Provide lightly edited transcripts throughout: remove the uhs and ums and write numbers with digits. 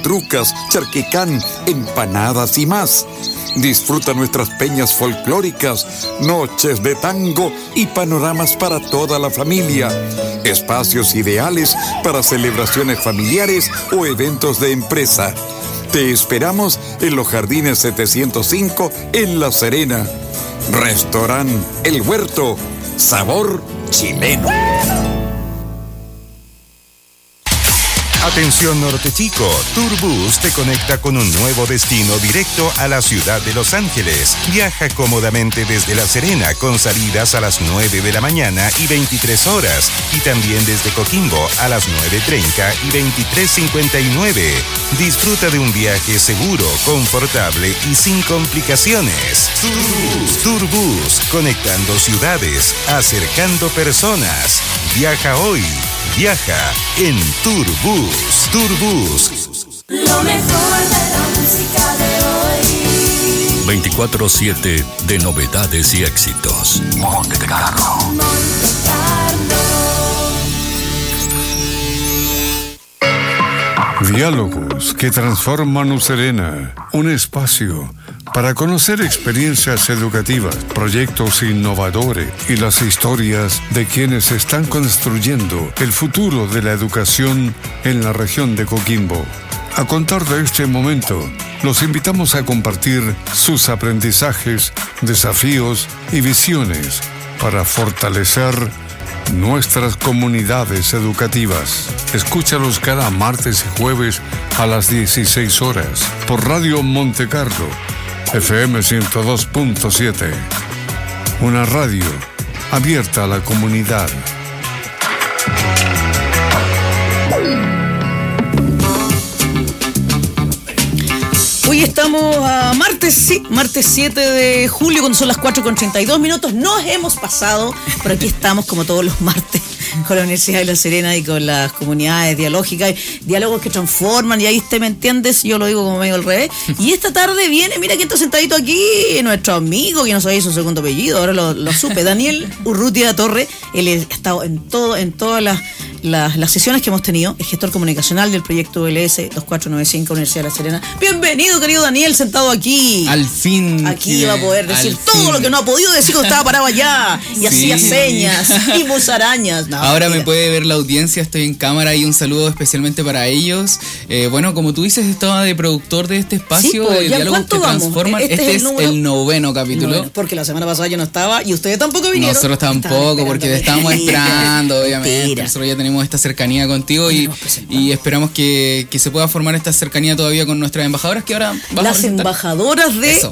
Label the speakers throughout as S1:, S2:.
S1: trucas, charquecán, empanadas y más. Disfruta nuestras peñas folclóricas, noches de tango y panoramas para toda la familia. Espacios ideales para celebraciones familiares o eventos de empresa. Te esperamos en los Jardines 705 en La Serena. Restaurant El Huerto, sabor chileno.
S2: Atención Norte Chico, Turbus te conecta con un nuevo destino directo a la ciudad de Los Ángeles. Viaja cómodamente desde La Serena con salidas a las 9 de la mañana y 23 horas y también desde Coquimbo a las 9:30 y 23:59. Disfruta de un viaje seguro, confortable y sin complicaciones. Turbus, conectando ciudades, acercando personas. Viaja hoy. Viaja en Turbus. Turbus.
S3: Lo mejor de la música de hoy.
S4: 24/7 de novedades y éxitos. Monte Carlo.
S3: Monte Carlo.
S5: Diálogos que transforman U Serena. Un espacio para conocer experiencias educativas, proyectos innovadores y las historias de quienes están construyendo el futuro de la educación en la región de Coquimbo. A contar de este momento, los invitamos a compartir sus aprendizajes, desafíos y visiones para fortalecer nuestras comunidades educativas. Escúchalos cada martes y jueves a las 16 horas por Radio Monte Carlo, FM 102.7. Una radio abierta a la comunidad.
S6: Hoy estamos a martes 7 de julio, cuando son las 4:32. Nos hemos pasado, pero aquí estamos como todos los martes con la Universidad de La Serena y con las comunidades dialógicas, diálogos que transforman, y ahí usted me entiendes, yo lo digo como medio al revés. Y esta tarde viene, mira quién está sentadito aquí, nuestro amigo, que no sabía su segundo apellido, ahora lo supe, Daniel Urrutia Torre. Él ha estado en todas las sesiones que hemos tenido, es gestor comunicacional del proyecto LS 2495 Universidad de La Serena. Bienvenido, querido Daniel, sentado aquí.
S7: Al fin.
S6: Aquí va a poder decir todo lo que no ha podido decir cuando estaba parado allá. Y hacía señas y musarañas. No,
S7: ahora me puede ver la audiencia, estoy en cámara, y un saludo especialmente para ellos. Bueno, como tú dices, estaba de productor de este espacio, de diálogos que transforman. Este es el 9º capítulo.
S6: Porque la semana pasada yo no estaba y ustedes tampoco vinieron.
S7: Nosotros tampoco, porque estábamos esperando, obviamente. Nosotros ya tenemos esta cercanía contigo y esperamos que se pueda formar esta cercanía todavía con nuestras embajadoras, que ahora
S6: las embajadoras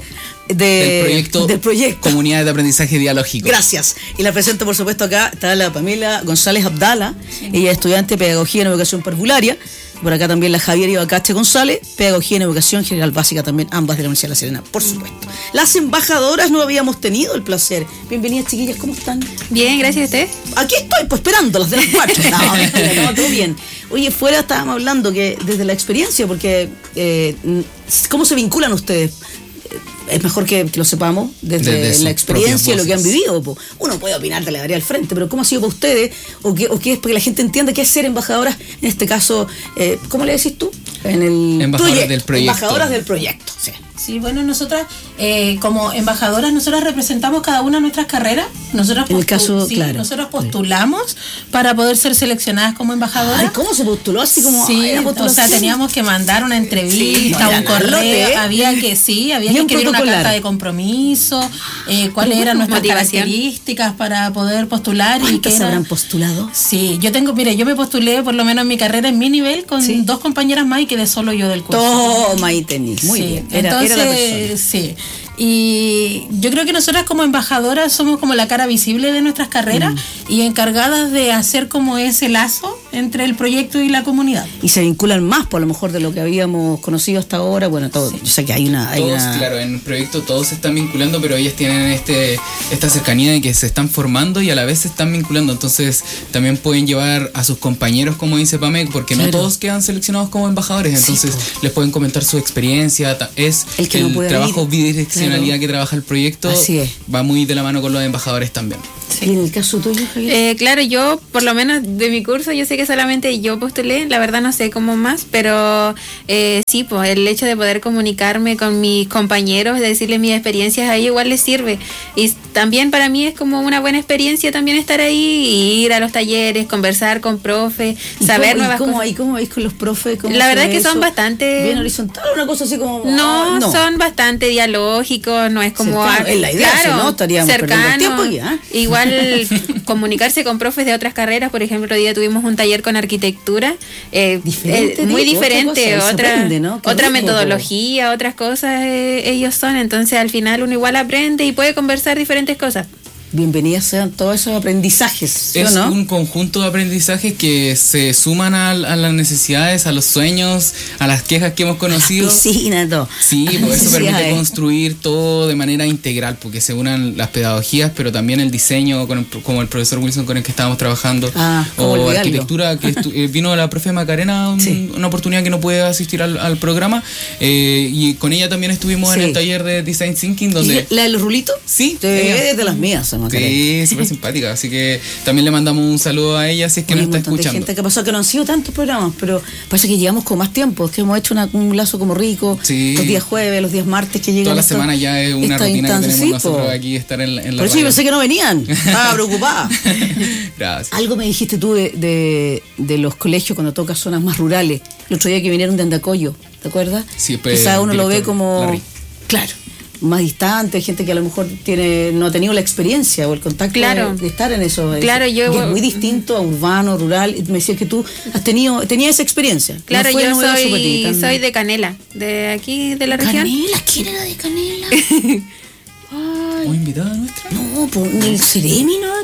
S6: del proyecto
S7: Comunidades de Aprendizaje Dialógico.
S6: Gracias. Y la presento, por supuesto, acá está la Pamela González Abdala. Ella es estudiante de Pedagogía en Educación Parvularia. Por acá también la Javier Ibacache González, Pedagogía en Educación General Básica, también ambas de la Universidad de La Serena, por supuesto. Las embajadoras no habíamos tenido el placer. Bienvenidas, chiquillas, ¿cómo están?
S8: Bien, gracias a usted.
S6: Aquí estoy, pues esperando las de las 4. No, todo bien. Oye, fuera estábamos hablando que desde la experiencia, porque ¿cómo se vinculan ustedes? Es mejor que lo sepamos desde la experiencia y lo que han vivido. Uno puede opinar de la área al frente, pero ¿cómo ha sido para ustedes? ¿O qué es para que la gente entienda qué es ser embajadoras? En este caso, ¿cómo le decís tú? En el
S7: embajadoras del proyecto.
S6: Embajadoras del proyecto, sí.
S8: Sí, bueno, nosotras como embajadoras, nosotras representamos cada una de nuestras carreras. Nosotras nosotros postulamos para poder ser seleccionadas como embajadoras.
S6: Ay, ¿cómo se postuló? Así como
S8: o sea, teníamos que mandar una entrevista, un correo, había que escribir una carta de compromiso, cuáles eran nuestras características para poder postular.
S6: ¿Cuántas se habrán postulado?
S8: Sí, yo me postulé por lo menos en mi carrera en mi nivel con 2 compañeras más y quedé solo yo del curso.
S6: Toma y tenis. Muy bien. Era la persona.
S8: Sí. Y yo creo que nosotras como embajadoras somos como la cara visible de nuestras carreras y encargadas de hacer como ese lazo entre el proyecto y la comunidad.
S6: Y se vinculan más, por lo mejor, de lo que habíamos conocido hasta ahora. Bueno, todo. Sí. Yo sé que hay una...
S7: Claro, en el proyecto todos se están vinculando, pero ellas tienen esta cercanía de que se están formando y a la vez se están vinculando. Entonces también pueden llevar a sus compañeros, como dice Pame, porque no todos quedan seleccionados como embajadores. Entonces les pueden comentar su experiencia. Es el trabajo bidireccional que trabaja el proyecto, va muy de la mano con los embajadores también.
S6: ¿Y en el caso tuyo, Javier?
S9: Claro, yo, por lo menos de mi curso, yo sé que solamente yo postulé, la verdad no sé cómo más, pero sí, pues el hecho de poder comunicarme con mis compañeros, de decirles mis experiencias a ellos, igual les sirve. Y también para mí es como una buena experiencia también estar ahí y ir a los talleres, conversar con profes, saber nuevas cosas.
S6: ¿Y cómo veis con los profes?
S9: La verdad es que son bastante...
S6: ¿Bien horizontal? Una cosa así como...
S9: No, son bastante dialógicos, no es como...
S6: Cercano, es la idea, claro, no estaríamos perdiendo el tiempo ya.
S9: Igual comunicarse con profes de otras carreras, por ejemplo, otro día tuvimos un taller con arquitectura, muy diferente, otra metodología, otras cosas ellos son, entonces al final uno igual aprende y puede conversar diferentes cosas.
S6: Bienvenidas sean todos esos aprendizajes. ¿Sí
S7: es
S6: no?
S7: un conjunto de aprendizajes que se suman a las necesidades, a los sueños, a las quejas que hemos conocido.
S6: Piscina, todo.
S7: Sí, pues eso permite construir todo de manera integral, porque se unan las pedagogías, pero también el diseño, como el profesor Wilson con el que estábamos trabajando, o arquitectura, que vino la profe Macarena, una oportunidad que no puede asistir al programa, y con ella también estuvimos en el taller de Design Thinking. Donde
S6: ¿La de los rulitos?
S7: Sí.
S6: Es de las mías,
S7: sí, súper simpática, así que también le mandamos un saludo a ella si es que nos está escuchando.
S6: Hay gente que pasó que no han sido tantos programas, pero parece que llegamos con más tiempo, es que hemos hecho un lazo como rico, los días jueves, los días martes que llegan.
S7: Toda la semana ya es una rutina que tenemos nosotros aquí, estar en la
S6: Por eso yo pensé que no venían, estaba preocupada.
S7: Gracias.
S6: Algo me dijiste tú de los colegios cuando tocas zonas más rurales, el otro día que vinieron de Andacollo, ¿te acuerdas?
S7: Sí, pues,
S6: quizás uno lo ve como...
S7: Larry.
S6: Claro, más distante, gente que a lo mejor no ha tenido la experiencia o el contacto de estar en eso.
S9: Claro,
S6: y es muy distinto a urbano, rural. Me decías que tú tenías esa experiencia.
S9: Claro, yo soy de Canela, de aquí, de la región.
S6: ¿Canela? ¿Quién era de Canela?
S7: ¿O invitada nuestra?
S6: No, pues el Ceremi, ¿no?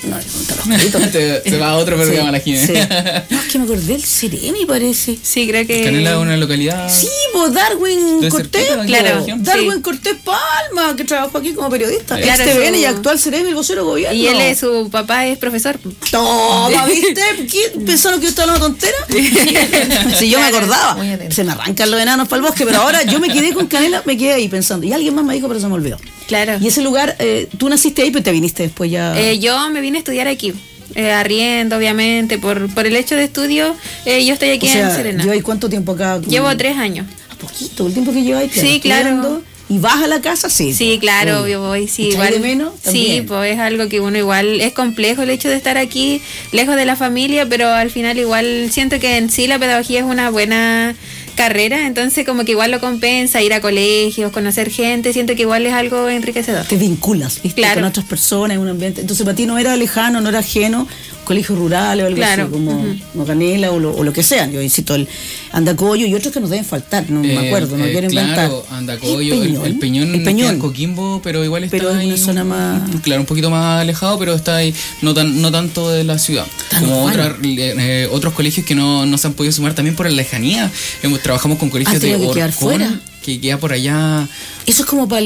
S7: Se va a otro programa la Jimé.
S6: Sí. No, es que me acordé del Ceremi, parece.
S9: Sí, creo que...
S7: Canela es una localidad...
S6: Sí, pues Darwin Cortés.
S9: Claro.
S6: Darwin Cortés Palma, que trabajó aquí como periodista.
S9: Claro,
S6: TVN y actual Ceremi, el vocero de gobierno.
S9: Y su papá es profesor.
S6: Toma, ¿viste? ¿Pensaron que yo estaba hablando tontera? Si yo me acordaba. Se me arrancan los enanos para el bosque, pero ahora yo me quedé con Canela, me quedé ahí pensando. Y alguien más me dijo, pero se me olvidó.
S9: Claro.
S6: Y ese lugar, tú naciste ahí, pero te viniste después ya...
S9: Yo me vine a estudiar aquí, arriendo, obviamente, por el hecho de estudio, yo estoy aquí en Serena.
S6: ¿Lleváis cuánto tiempo acá?
S9: Llevo 3 años.
S6: ¿A poquito? ¿El tiempo que lleváis?
S9: Sí, claro.
S6: ¿Y vas a la casa? Sí.
S9: Sí, claro, yo voy, sí.
S6: Igual de menos?
S9: Sí, pues es algo que uno igual, es complejo el hecho de estar aquí, lejos de la familia, pero al final igual siento que en sí la pedagogía es una buena carrera, entonces como que igual lo compensa, ir a colegios, conocer gente, siento que igual es algo enriquecedor.
S6: Te vinculas, ¿viste?
S9: Claro.
S6: Con otras personas, en un ambiente. Entonces para ti no era lejano, no era ajeno, colegio rural o algo así, como Canela o lo que sea. Yo insisto, el Andacollo y otros que nos deben faltar, no me acuerdo, no quiero inventar.
S7: Claro, Andacollo, el Peñón en Coquimbo, pero igual está
S6: pero
S7: ahí
S6: en una zona más...
S7: Claro, un poquito más alejado, pero está ahí, no tanto de la ciudad. Como otros colegios que no se han podido sumar también por la lejanía. Trabajamos con colegios de Orcón, que queda por allá.
S6: Eso es como para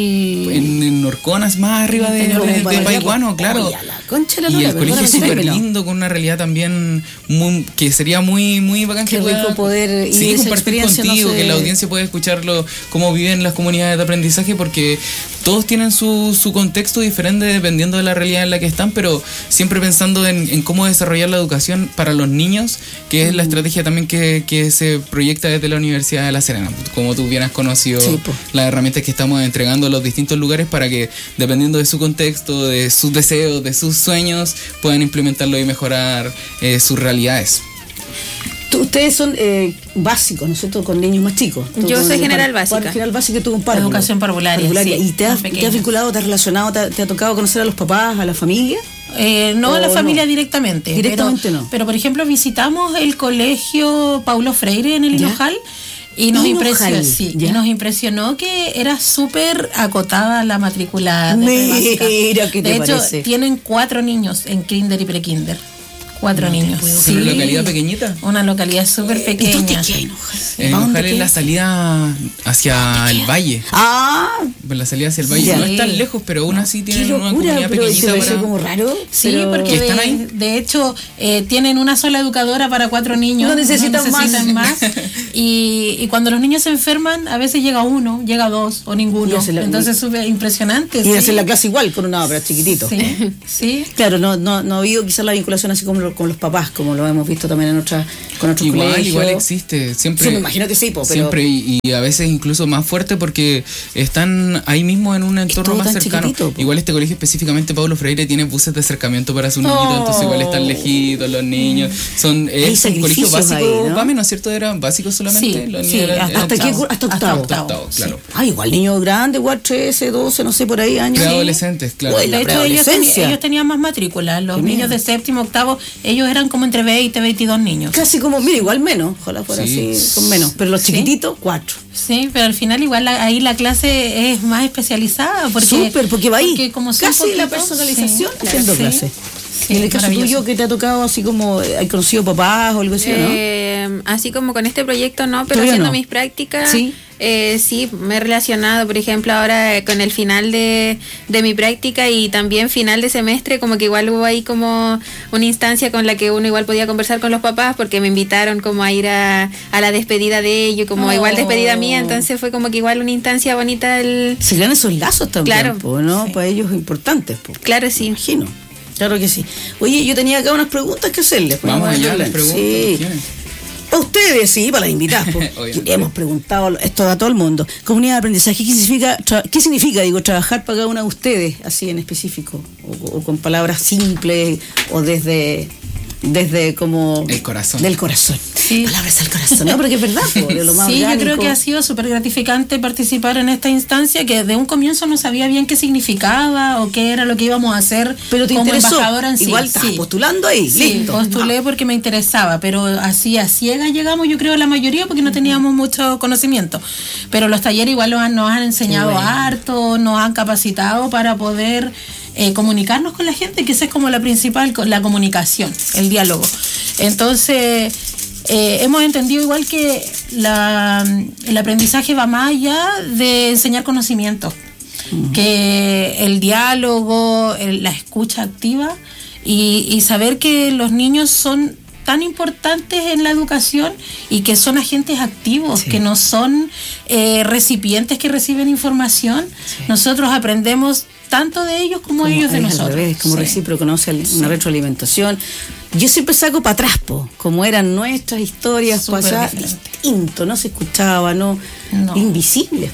S7: en Orconas, más arriba de Paihuano, claro.
S6: Oye, la concha de la
S7: y el
S6: lora,
S7: colegio es súper
S6: perdóname,
S7: lindo, con una realidad también que sería muy bacán.
S6: Qué rico poder ir
S7: sí,
S6: esa
S7: compartir contigo, que la audiencia pueda escucharlo, cómo viven las comunidades de aprendizaje, porque todos tienen su contexto diferente dependiendo de la realidad en la que están, pero siempre pensando en cómo desarrollar la educación para los niños, que es la estrategia también que se proyecta desde la Universidad de La Serena, como tú bien has conocido, las herramientas que estamos entregando a los distintos lugares para que, dependiendo de su contexto, de sus deseos, de sus sueños, puedan implementarlo y mejorar sus realidades.
S6: Ustedes son básicos, ¿no es cierto?, con niños más chicos.
S9: Yo soy general básica.
S6: General básica, tú un párvulo.
S8: Educación parvularia.
S6: Sí, ¿y te has vinculado, te has relacionado, te ha tocado conocer a los papás, a la familia?
S8: No a la familia directamente.
S6: Directamente no.
S8: Pero, por ejemplo, visitamos el colegio Paulo Freire en el Hinojal. Y nos impresionó que era súper acotada la matrícula de básica.
S6: Mira, ¿qué te
S8: de hecho,
S6: parece?
S8: Tienen 4 niños en kinder y prekinder. 4 niños.
S7: Sí. ¿Una localidad pequeñita?
S8: Una localidad súper pequeña.
S6: ¿Dónde queda
S7: Hinojal es la salida hacia el valle. Pues la salida hacia el valle no es tan lejos, pero aún así tienen una comunidad pequeñita.
S6: ¿Pero como raro?
S8: Sí, porque
S7: están ahí.
S8: de hecho tienen una sola educadora para 4 niños.
S6: No necesitan más.
S8: Y Y cuando los niños se enferman, a veces llega uno, llega dos o ninguno. Entonces es súper impresionante.
S6: Y hacen la clase igual con una obra chiquitito.
S8: Sí, sí.
S6: Claro, no ha habido quizás la vinculación así como con los papás, como lo hemos visto también con otros colegios.
S7: Igual existe, siempre.
S6: Sí, me imagino que sí, pero
S7: siempre y a veces incluso más fuerte porque están ahí mismo en un entorno más cercano. Igual este colegio específicamente, Paulo Freire, tiene buses de acercamiento para sus niñitos, entonces igual están lejitos los niños. Es un colegio básico, ahí, ¿no? ¿No es cierto? ¿Eran básicos solamente?
S6: Sí,
S7: los
S6: sí, hasta octavo.
S7: Claro.
S6: Igual niños grandes, igual 13, 12, no sé, por ahí años.
S7: Preadolescentes, claro.
S8: De hecho, ellos tenían más matrículas. Los niños de séptimo, octavo, ellos eran como entre 20 y 22 niños.
S6: Casi como, mira, igual menos. Ojalá fuera así, con menos. Pero los chiquititos, 4.
S8: Sí, pero al final igual ahí la clase es más especializada.
S6: Porque va ahí.
S8: Porque como
S6: casi la personalización haciendo clase. Sí, en el caso tuyo, que te ha tocado así como, ¿hay conocido papás o algo así, no?
S9: Así como con este proyecto no, pero haciendo mis prácticas, sí, me he relacionado, por ejemplo, ahora con el final de mi práctica y también final de semestre, como que igual hubo ahí como una instancia con la que uno igual podía conversar con los papás, porque me invitaron como a ir a la despedida de ellos, como igual despedida mía, entonces fue como que igual una instancia bonita.
S6: Se crean esos lazos también,
S9: claro,
S6: ¿no? Sí. Para ellos importantes.
S9: Claro, sí.
S6: Imagino. Claro que sí. Oye, yo tenía acá unas preguntas que hacerles.
S7: Vamos allá, las preguntas.
S6: Sí. Para ustedes, sí, para las invitadas. Hemos preguntado esto a todo el mundo. Comunidad de aprendizaje, ¿qué significa trabajar para cada una de ustedes, así en específico? O con palabras simples, o desde como...
S7: El corazón.
S6: Del corazón. Sí. Palabras del corazón, ¿no? Porque es verdad, de lo más
S8: sí,
S6: orgánico.
S8: Yo creo que ha sido súper gratificante participar en esta instancia, que de un comienzo no sabía bien qué significaba o qué era lo que íbamos a hacer.
S6: Pero te
S8: como
S6: interesó.
S8: Embajadora en sí.
S6: Igual estás postulando ahí,
S8: sí,
S6: listo.
S8: Postulé porque me interesaba, pero así a ciegas llegamos, yo creo, la mayoría, porque no teníamos mucho conocimiento. Pero los talleres igual nos han enseñado harto, nos han capacitado para poder comunicarnos con la gente, que esa es como la principal, la comunicación, el diálogo. Entonces, hemos entendido igual que el aprendizaje va más allá de enseñar conocimiento, que el diálogo, la escucha activa y saber que los niños son tan importantes en la educación y que son agentes activos, que no son recipientes que reciben información. Nosotros aprendemos tanto de ellos como ellos de nosotros.
S6: Al revés, como recíproco, ¿no? Una retroalimentación. Yo siempre saco para atrás, como eran nuestras historias pasadas, distinto, no se escuchaba, no. Invisibles,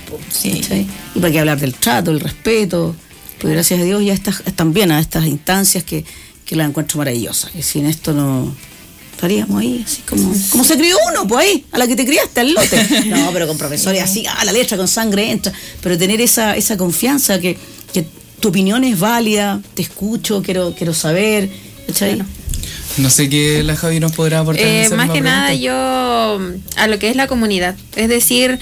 S6: y para qué hablar del trato, el respeto, pues gracias a Dios ya están bien a estas instancias que las encuentro maravillosas, que sin esto no estaríamos ahí, así como se crió uno, pues ahí, a la que te criaste, al lote. No, pero con profesores así, a la letra, con sangre entra, pero tener esa confianza que tu opinión es válida, te escucho, quiero saber, ¿cachai?
S7: Claro. No sé qué la Javi nos podrá aportar.
S9: Más que nada yo a lo que es la comunidad, es decir,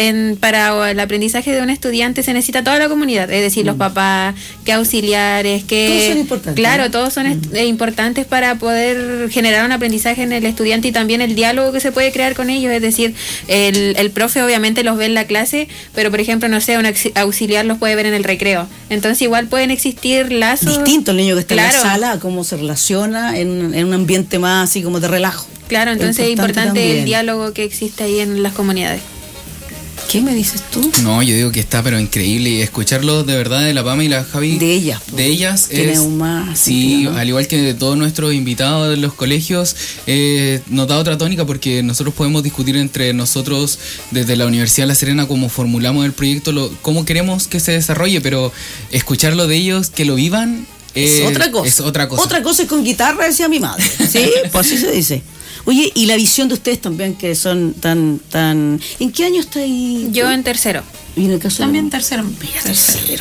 S9: para el aprendizaje de un estudiante se necesita toda la comunidad, es decir, los papás, que auxiliares, que
S6: todos son importantes,
S9: claro,
S6: ¿no?
S9: todos son importantes para poder generar un aprendizaje en el estudiante y también el diálogo que se puede crear con ellos, es decir, el profe obviamente los ve en la clase, pero por ejemplo, no sé, un auxiliar los puede ver en el recreo, entonces igual pueden existir lazos.
S6: Distinto el niño que está en la sala, cómo se relaciona en un ambiente más así como de relajo.
S9: Claro, entonces es importante el diálogo que existe ahí en las comunidades.
S6: ¿Qué me dices tú?
S7: No, yo digo que está pero increíble, y escucharlo de verdad de la Pama y la Javi.
S6: De ellas.
S7: De ellas
S6: tiene es aún más.
S7: Sí, ¿no? Al igual que de todos nuestros invitados de los colegios, nos da otra tónica, porque nosotros podemos discutir entre nosotros desde la Universidad de La Serena cómo formulamos el proyecto, cómo queremos que se desarrolle, pero escucharlo de ellos, que lo vivan,
S6: es otra cosa. Otra cosa es con guitarra, decía mi madre. Sí, pues así se dice. Oye, y la visión de ustedes también, que son tan... ¿En qué año está ahí?
S9: Yo en tercero.
S6: ¿Y en el caso
S8: también tercero.
S6: Tercero.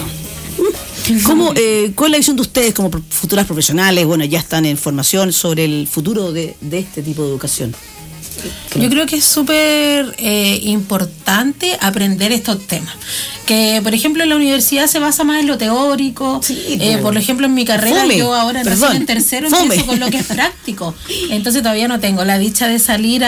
S6: ¿Cómo, ¿Cuál es la visión de ustedes como futuras profesionales? Bueno, ya están en formación sobre el futuro de este tipo de educación.
S8: Yo creo que es súper importante aprender estos temas. Que, por ejemplo, en la universidad se basa más en lo teórico. Sí, por ejemplo, en mi carrera, yo ahora recién en tercero empiezo con lo que es práctico. Entonces todavía no tengo la dicha de salir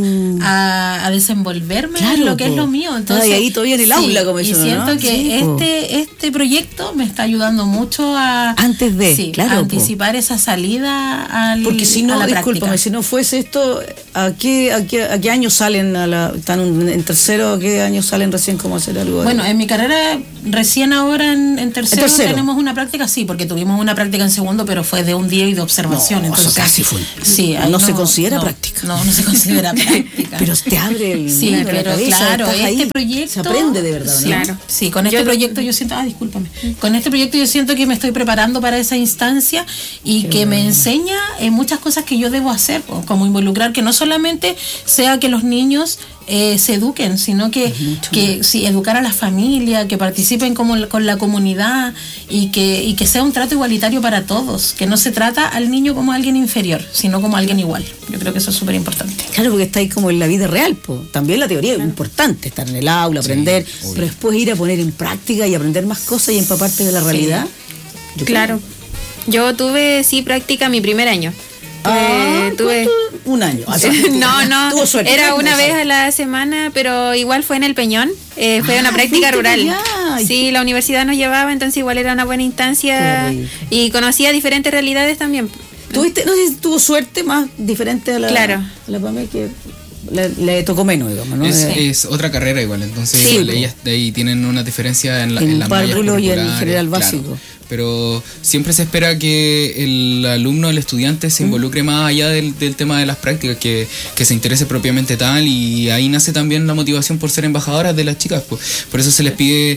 S8: a desenvolverme en lo que es lo mío. Entonces,
S6: ahí todavía en el aula, como
S8: y siento que este proyecto me está ayudando mucho a anticipar esa salida
S6: porque si no, discúlpame, si no fuese esto, ¿a qué a qué año salen? ¿Están en tercero? ¿A qué año salen recién como a hacer algo?
S8: Bueno, en mi carrera, recién ahora en tercero tenemos una práctica, sí, porque tuvimos una práctica en segundo, pero fue de un día y de observación.
S6: No,
S8: entonces,
S6: eso casi fue.
S8: Sí,
S6: no se considera práctica.
S8: No se considera práctica.
S6: Pero te abre el
S8: sí,
S6: mundo,
S8: pero
S6: la cabeza,
S8: claro, este
S6: ahí,
S8: proyecto
S6: se aprende de verdad,
S8: sí,
S6: ¿no?
S9: Claro.
S8: Sí, con este proyecto yo siento, discúlpame. Con este proyecto yo siento que me estoy preparando para esa instancia y que me enseña muchas cosas que yo debo hacer, como involucrar que no solamente sea que los niños se eduquen, sino que sí, educar a la familia, que participen con la comunidad y que sea un trato igualitario para todos, que no se trata al niño como alguien inferior, sino como alguien igual. Yo creo que eso es súper importante.
S6: Claro, porque está ahí como en la vida real, también la teoría es importante, estar en el aula, aprender, pero después ir a poner en práctica y aprender más cosas y empaparte de la realidad.
S9: Claro. Yo tuve práctica mi primer año. Tuve
S6: un año.
S9: No,
S6: tuvo suerte,
S9: era una vez a la semana, pero igual fue en el Peñón. Fue una práctica rural. Sí, la universidad nos llevaba, entonces igual era una buena instancia y conocía diferentes realidades también.
S6: ¿Tuviste, no sé si tuvo suerte más diferente a la PAME que le tocó menos, digamos, ¿no?
S7: Es otra carrera igual, entonces
S6: Sí,
S7: igual ellas de ahí tienen una diferencia en la
S6: párvulo y en general básico.
S7: Pero siempre se espera que el alumno, el estudiante se involucre más allá del tema de las prácticas, que se interese propiamente tal, y ahí nace también la motivación por ser embajadoras de las chicas, pues. Por eso se les pide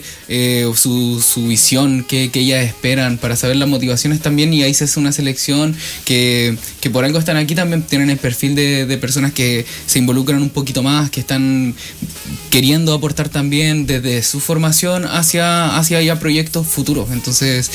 S7: su visión, que ellas esperan, para saber las motivaciones también, y ahí se hace una selección que por algo están aquí, también tienen el perfil de personas que se involucran un poquito más, que están queriendo aportar también desde su formación hacia ya proyectos futuros. Entonces,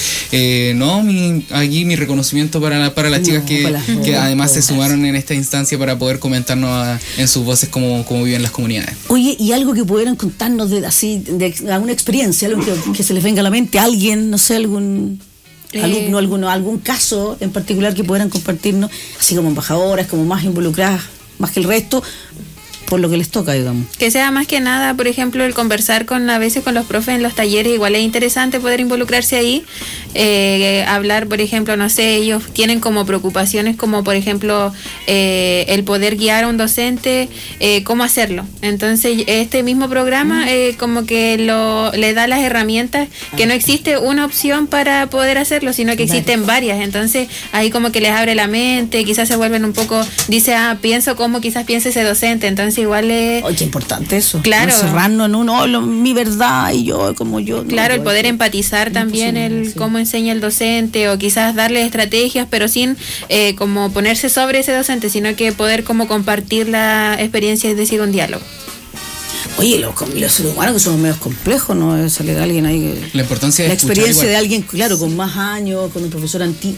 S7: aquí mi reconocimiento para las chicas que además se sumaron en esta instancia para poder comentarnos en sus voces cómo viven las comunidades.
S6: Oye, y algo que pudieran contarnos de alguna experiencia, algo que se les venga a la mente, alguien, no sé, algún alumno, algún caso en particular que pudieran compartirnos, así como embajadoras, como más involucradas, más que el resto, por lo que les toca, digamos.
S9: Que sea más que nada, por ejemplo, el conversar a veces con los profes en los talleres, igual es interesante poder involucrarse ahí, hablar, por ejemplo, no sé, ellos tienen como preocupaciones como, por ejemplo, el poder guiar a un docente, cómo hacerlo. Entonces, este mismo programa como que le da las herramientas, que no existe una opción para poder hacerlo, sino que existen varias. Entonces, ahí como que les abre la mente, quizás se vuelven un poco, pienso como quizás piense ese docente, entonces igual es...
S6: Oye, qué importante eso.
S9: Claro.
S6: No cerrarnos en mi verdad y yo como yo.
S9: Claro, el poder empatizar también, cómo enseña el docente, o quizás darle estrategias, pero sin como ponerse sobre ese docente, sino que poder como compartir la experiencia, es decir, un diálogo.
S6: Oye, los seres humanos que somos medios complejos, ¿no? Sale de alguien ahí.
S7: La importancia
S6: de
S7: la
S6: experiencia de alguien, claro, con más años, con un profesor antiguo,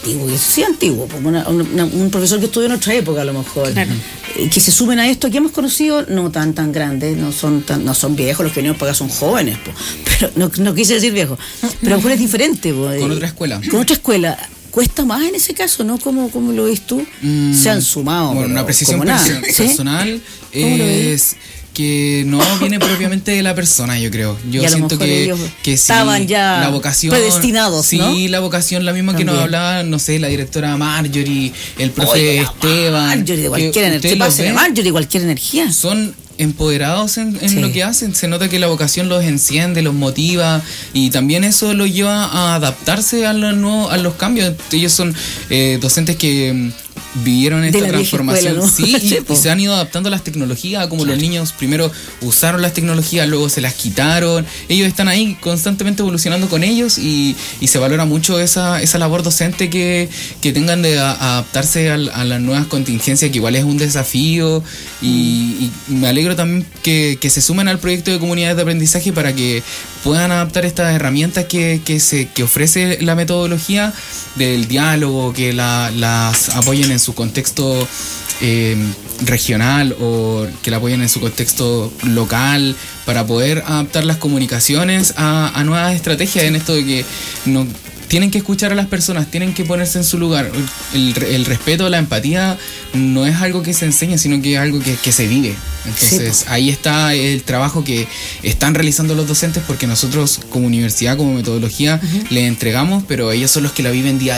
S6: un profesor que estudió en otra época a lo mejor. Claro. Que se sumen a esto, que hemos conocido, no tan grandes, no son viejos, los que venimos para acá son jóvenes, pero no quise decir viejos, pero a lo mejor es diferente.
S7: Con otra escuela.
S6: Con otra escuela. Cuesta más en ese caso, ¿no? ¿Cómo lo ves tú? Se han sumado.
S7: Bueno, una precisión personal es que no viene propiamente de la persona, yo creo. Yo siento que sí,
S6: estaban ya
S7: la vocación,
S6: predestinados,
S7: sí,
S6: ¿no?
S7: la vocación, la misma también que nos hablaba, no sé, la directora Marjorie, el profe Esteban.
S6: Marjorie de cualquier energía. ¿Qué pasa de Marjorie de cualquier energía?
S7: Son empoderados en lo que hacen. Se nota que la vocación los enciende, los motiva, y también eso los lleva a adaptarse a los cambios. Ellos son docentes que vivieron esta transformación, escuela, ¿no? Sí, y se han ido adaptando a las tecnologías, como los niños primero usaron las tecnologías, luego se las quitaron. Ellos están ahí constantemente evolucionando con ellos, y se valora mucho esa labor docente que tengan de adaptarse a las nuevas contingencias, que igual es un desafío, y me alegro también que se sumen al proyecto de comunidades de aprendizaje para que puedan adaptar estas herramientas que ofrece la metodología del diálogo, que las apoyen en su contexto regional, o que la apoyen en su contexto local, para poder adaptar las comunicaciones a nuevas estrategias, en esto de que no tienen que escuchar a las personas, tienen que ponerse en su lugar. El respeto, la empatía no es algo que se enseña, sino que es algo que se vive. Entonces ahí está el trabajo que están realizando los docentes, porque nosotros como universidad, como metodología, les entregamos, pero ellos son los que la viven día a día.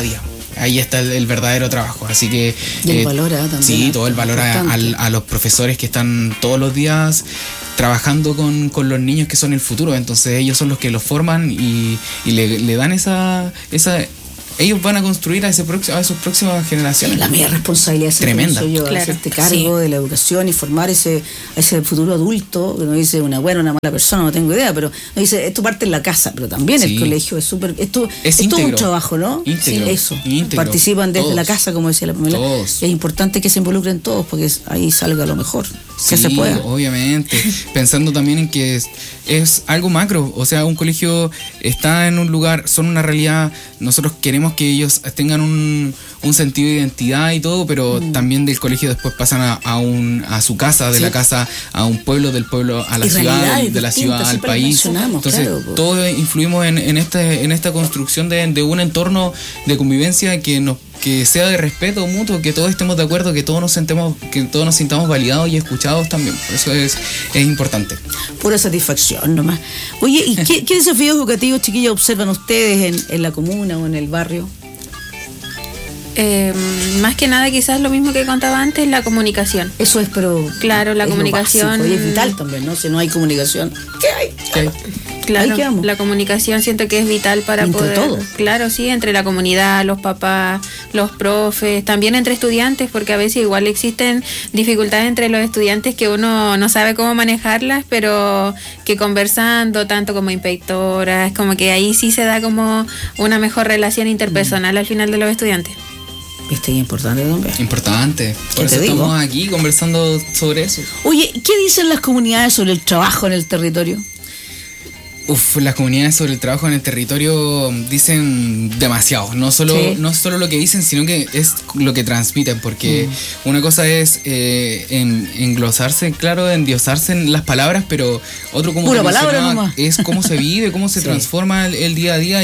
S7: ahí está el verdadero trabajo. Así que
S6: Y el valor también.
S7: sí, todo el valor a los profesores que están todos los días trabajando con los niños que son el futuro. Entonces ellos son los que los forman y le dan esa ellos van a construir a sus próximas generaciones.
S6: La mía responsabilidad
S7: tremenda.
S6: Yo,
S9: claro.
S6: hacerte cargo de la educación y formar ese futuro adulto, que no dice una buena o una mala persona, no tengo idea, pero no dice, esto parte en la casa, pero también el colegio es súper, esto es todo un trabajo, ¿no?
S7: Íntegro,
S6: Eso,
S7: íntegro.
S6: participan desde
S7: Todos.
S6: la casa, como decía la Pamela.
S7: Todos.
S6: Y es importante que se involucren todos, porque ahí salga lo mejor, que se pueda.
S7: Obviamente, pensando también en que es algo macro, o sea, un colegio está en un lugar, son una realidad, nosotros queremos que ellos tengan un sentido de identidad y todo, pero también del colegio después pasan a su casa, de la casa a un pueblo, del pueblo a la ciudad, de la ciudad al país. Entonces, todos influimos en esta construcción de un entorno de convivencia que sea de respeto mutuo, que todos estemos de acuerdo, que todos nos sintamos validados y escuchados también. Eso es importante.
S6: Pura satisfacción nomás. Oye, ¿y qué desafíos educativos, chiquillos, observan ustedes en la comuna o en el barrio?
S9: Más que nada quizás lo mismo que contaba antes, la comunicación.
S6: Eso es, pero
S9: claro, la
S6: es
S9: comunicación
S6: lo básico, y es vital también, ¿no? Si no hay comunicación, ¿qué hay?
S9: Claro,
S6: Ahí quedamos.
S9: la comunicación siento que es vital para
S6: Entre
S9: poder,
S6: todos.
S9: claro, sí, entre la comunidad, los papás, los profes, también entre estudiantes, porque a veces igual existen dificultades entre los estudiantes que uno no sabe cómo manejarlas, pero que conversando tanto como inspectoras, como que ahí sí se da como una mejor relación interpersonal al final de los estudiantes.
S6: Este es importante también.
S7: Importante. Por
S6: ¿Qué
S7: eso
S6: te digo?
S7: estamos aquí conversando sobre eso.
S6: Oye, ¿qué dicen las comunidades sobre el trabajo en el territorio?
S7: Las comunidades sobre el trabajo en el territorio dicen demasiado. No solo lo que dicen, sino que es lo que transmiten. Porque una cosa es englosarse, claro, endiosarse en las palabras, pero otro, como
S6: pura
S7: te
S6: palabra
S7: mencionaba,
S6: nomás.
S7: es cómo se vive, cómo se transforma el día a día.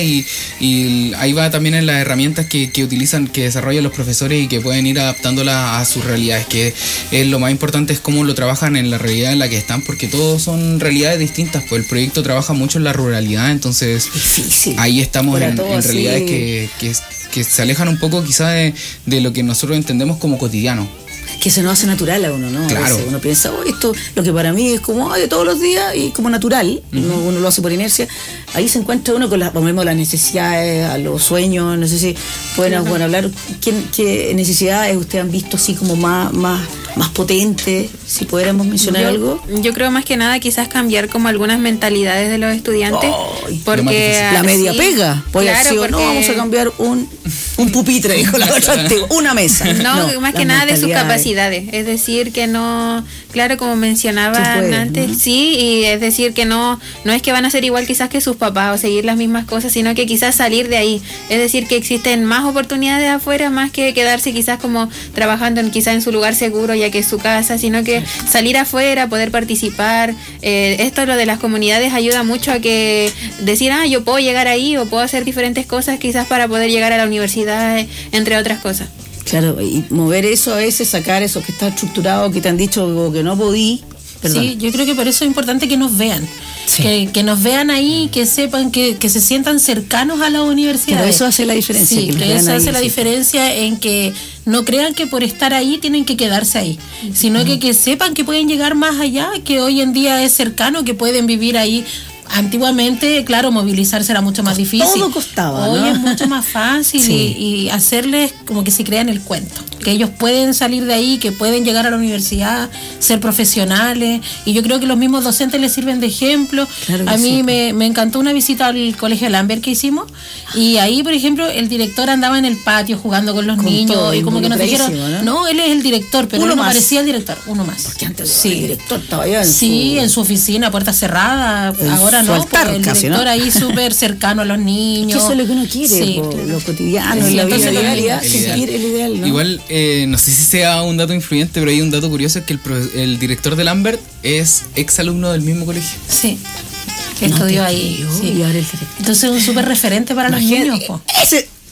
S7: Y ahí va también en las herramientas que utilizan, que desarrollan los profesores y que pueden ir adaptándolas a sus realidades. Que es lo más importante es cómo lo trabajan en la realidad en la que están, porque todos son realidades distintas. Pues el proyecto trabaja mucho en la ruralidad, entonces
S6: Difícil.
S7: ahí estamos en
S6: todo así.
S7: realidades que se alejan un poco quizá de lo que nosotros entendemos como cotidiano.
S6: Que se nos hace natural a uno, ¿no? A
S7: Claro.
S6: veces uno piensa, esto, lo que para mí es como de todos los días y como natural, uno lo hace por inercia. Ahí se encuentra uno con volvemos a las necesidades, a los sueños, no sé si pueden hablar, ¿qué necesidades ustedes han visto así como más potentes? Si pudiéramos mencionar algo.
S9: Yo creo más que nada quizás cambiar como algunas mentalidades de los estudiantes, porque
S6: La media
S9: así-
S6: pega.
S9: claro,
S6: No,
S9: porque-
S6: vamos a cambiar un pupitre, dijo la otra antigua, una mesa.
S9: No, más que
S6: las
S9: nada de sus
S6: mentalidades.
S9: capacidades. Es decir, que no, claro, como
S6: Tú
S9: mencionaban
S6: puedes,
S9: antes,
S6: ¿no?
S9: sí, y es decir, que no es que van a ser igual quizás que sus papás o seguir las mismas cosas, sino que quizás salir de ahí. Es decir, que existen más oportunidades afuera, más que quedarse quizás como trabajando quizás en su lugar seguro, ya que es su casa, sino que salir afuera, poder participar. Esto, lo de las comunidades, ayuda mucho a que decir, yo puedo llegar ahí o puedo hacer diferentes cosas quizás para poder llegar a la universidad, entre otras cosas.
S6: Claro, y mover eso a veces, sacar eso que está estructurado, que te han dicho o que no podí. Perdón.
S8: Sí, yo creo que por eso es importante que nos vean.
S6: Sí.
S8: Que nos vean ahí, que sepan, que se sientan cercanos a la universidad.
S6: Pero eso hace la diferencia.
S8: Sí,
S6: que los
S8: que
S6: vean
S8: eso
S6: ahí,
S8: hace la
S6: sí.
S8: diferencia en que no crean que por estar ahí tienen que quedarse ahí, sino que sepan que pueden llegar más allá, que hoy en día es cercano, que pueden vivir ahí. Antiguamente, claro, movilizarse era mucho más difícil.
S6: Todo costaba,
S8: Hoy
S6: ¿no?
S8: es mucho más fácil
S6: Sí.
S8: y hacerles como que se crean el cuento. Que ellos pueden salir de ahí, que pueden llegar a la universidad, ser profesionales. Y yo creo que los mismos docentes les sirven de ejemplo.
S6: Claro que
S8: A mí
S6: sí.
S8: me encantó una visita al colegio Lambert que hicimos. Y ahí, por ejemplo, el director andaba en el patio jugando con los
S6: Con
S8: niños.
S6: todo,
S8: Y como que nos dijeron,
S6: involucradísimo, ¿no?
S8: él es el director, pero
S6: Uno
S8: él no
S6: más.
S8: parecía el director. Uno más.
S6: Porque antes
S8: Sí.
S6: el director estaba allá
S8: En su oficina, puerta cerrada.
S6: En
S8: Ahora
S6: su
S8: no,
S6: altar
S8: porque el
S6: casi,
S8: director
S6: ¿no?
S8: ahí súper cercano a los
S6: Es
S8: niños.
S6: que eso es lo que uno quiere,
S8: Sí,
S6: po,
S8: claro.
S6: lo cotidiano,
S8: Sí,
S6: en la vida
S8: entonces
S6: diaria,
S7: el
S6: sentir el ideal, ¿no?
S7: Igual, no sé si sea un dato influyente, pero hay un dato curioso, es que el director de Lambert es exalumno del mismo colegio.
S8: Sí. Que
S6: No
S8: estudió
S6: te
S8: ahí.
S6: creo,
S8: Sí.
S6: y ahora el director.
S8: Entonces es un súper referente para los
S6: Imagínate,
S8: niños. Po.
S6: Ese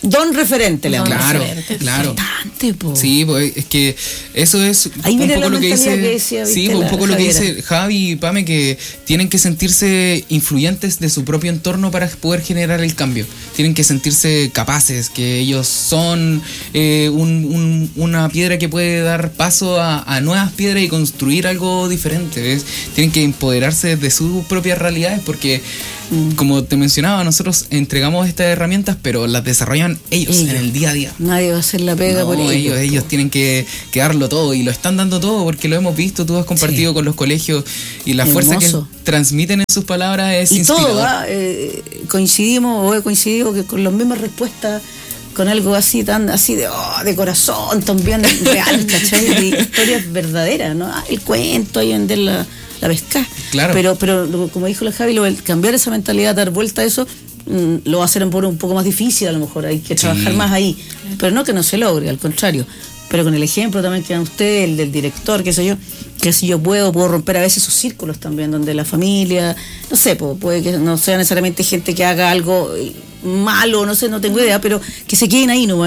S6: Don referente, le vamos a
S7: Claro,
S8: referente,
S7: claro.
S6: Bastante, po.
S7: Sí, pues es que eso es
S6: Ahí
S7: un
S6: viene
S7: poco
S6: la
S7: lo que
S6: mentalidad
S7: dice,
S6: que decía,
S7: sí,
S6: viste,
S7: pues, un
S6: la
S7: poco lo que
S6: Javiera.
S7: dice Javi y Pame, que tienen que sentirse influyentes de su propio entorno para poder generar el cambio. Tienen que sentirse capaces, que ellos son una piedra que puede dar paso a nuevas piedras y construir algo diferente, ¿ves? Tienen que empoderarse de sus propias realidades porque, como te mencionaba, nosotros entregamos estas herramientas, pero las desarrollan ellos en el día a día.
S6: Nadie va a hacer la pega
S7: No,
S6: por ellos.
S7: ellos tienen que darlo todo y lo están dando todo porque lo hemos visto, tú has compartido con los colegios y la fuerza que
S6: Hermoso.
S7: transmiten en sus palabras es
S6: Y
S7: inspirador.
S6: todo, ¿va? Coincidimos o he coincidido que con las mismas respuestas, con algo así tan así de corazón, también real, ¿cachai? De historias verdaderas, ¿no? El cuento, ahí vender la pesca.
S7: Claro.
S6: Pero como dijo la Javi, el cambiar esa mentalidad, dar vuelta a eso, lo va a hacer un poco más difícil a lo mejor, hay que trabajar más ahí, pero no que no se logre, al contrario, pero con el ejemplo también que dan ustedes, el del director, qué sé yo, que si yo puedo romper a veces esos círculos también, donde la familia, no sé, puede que no sea necesariamente gente que haga algo malo, no sé, no tengo idea, pero que se queden ahí,